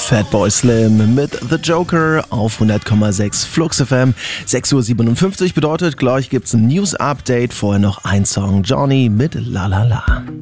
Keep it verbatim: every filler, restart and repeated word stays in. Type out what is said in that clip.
Fatboy Slim mit The Joker auf hundert Komma sechs Flux F M. sechs Uhr siebenundfünfzig bedeutet, gleich gibt's ein News-Update. Vorher noch ein Song, Johnny mit La La La.